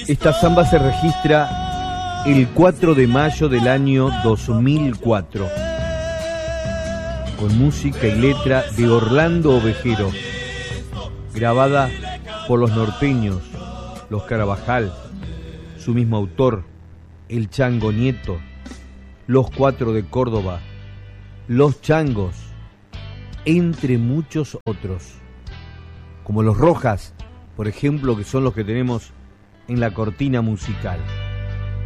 Esta samba se registra el 4 de mayo del año 2004, con música y letra de Orlando Ovejero, grabada por los norteños, los Carabajal, su mismo autor, el Chango Nieto, los Cuatro de Córdoba, los Changos, entre muchos otros, como los Rojas, por ejemplo, que son los que tenemos en la cortina musical.